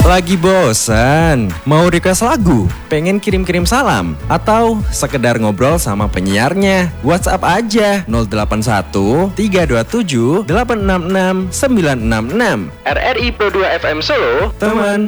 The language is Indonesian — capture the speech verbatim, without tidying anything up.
Lagi bosan? Mau request lagu? Pengen kirim-kirim salam? Atau sekedar ngobrol sama penyiarnya? WhatsApp aja nol delapan satu tiga dua tujuh delapan enam enam sembilan enam enam. R R I Pro dua F M Solo, teman